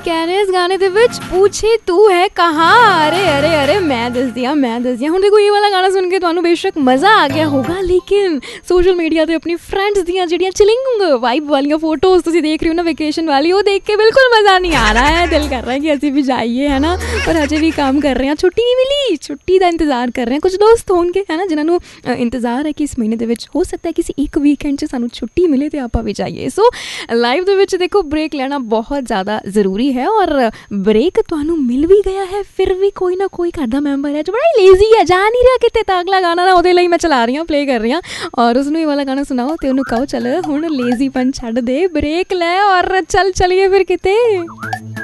ਕਹਿ ਰਹੇ ਇਸ ਗਾਣੇ ਦੇ ਵਿੱਚ पूछे तू है कहाँ। अरे अरे अरे मैं दस दिया ਹੁਣ देखो ये वाला गाना सुन के ਤੁਹਾਨੂੰ बेशक मज़ा आ गया होगा, लेकिन सोशल मीडिया ਤੇ ਆਪਣੀ फ्रेंड्स ਦੀਆਂ ਜਿਹੜੀਆਂ ਚਿਲਿੰਗ ਵਾਈਬ ਵਾਲੀਆਂ ਫੋਟੋਜ਼ ਤੁਸੀਂ ਦੇਖ ਰਹੇ ਹੋ ਨਾ वेकेशन वाली, ਉਹ देख के बिल्कुल मज़ा नहीं आ रहा है। दिल कर रहा है कि ਅਸੀਂ भी जाइए, है ना, पर अजे भी काम कर रहे हैं, छुट्टी नहीं मिली, छुट्टी का इंतज़ार कर रहे हैं। कुछ दोस्त होंगे है ना जिन्हों ਨੂੰ इंतज़ार है कि इस महीने ਦੇ ਵਿੱਚ ਹੋ ਸਕਦਾ है किसी एक वीकेंड 'ਚ ਸਾਨੂੰ ਛੁੱਟੀ ਮਿਲੇ ਤੇ ਆਪਾਂ ਵੀ ਜਾਈਏ। ਸੋ ਲਾਈਫ ਦੇ ਵਿੱਚ ਦੇਖੋ ब्रेक लेना बहुत ज़्यादा ज़रूरी है, और ब्रेक ਤੁਹਾਨੂੰ ਮਿਲ ਵੀ ਗਿਆ ਹੈ, ਫਿਰ ਵੀ ਕੋਈ ਨਾ ਕੋਈ ਘਰ ਦਾ ਮੈਂਬਰ ਹੈ ਜੋ ਬੜਾ ਲੇਜ਼ੀ ਹੈ, ਜਾ ਨਹੀਂ ਰਿਹਾ ਕਿਤੇ, ਤਾਂ ਅਗਲਾ ਗਾਣਾ ਨਾ ਉਹਦੇ ਲਈ ਮੈਂ ਚਲਾ ਰਹੀ ਹਾਂ, ਪਲੇ ਕਰ ਰਹੀ ਹਾਂ, ਔਰ ਉਸਨੂੰ ਇਹ ਵਾਲਾ ਗਾਣਾ ਸੁਣਾਓ ਤੇ ਉਹਨੂੰ ਕਹੋ ਚੱਲ ਹੁਣ ਲੇਜ਼ੀਪਨ ਛੱਡ ਦੇ, ਬ੍ਰੇਕ ਲੈ ਔਰ ਚੱਲ ਚਲੀਏ ਫਿਰ ਕਿਤੇ।